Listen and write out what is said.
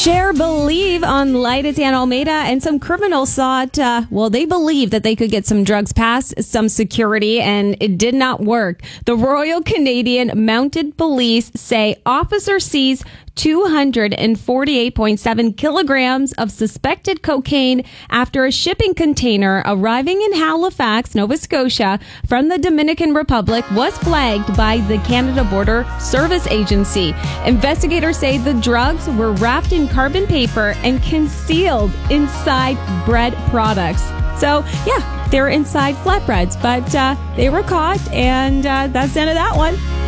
Share Believe on Light at Dan Almeida, and some criminals thought, they believed that they could get some drugs past some security, and it did not work. The Royal Canadian Mounted Police say officer sees 248.7 kilograms of suspected cocaine after a shipping container arriving in Halifax, Nova Scotia from the Dominican Republic was flagged by the Canada Border Service Agency. Investigators say the drugs were wrapped in carbon paper and concealed inside bread products. So, yeah, they're inside flatbreads, but they were caught, and that's the end of that one.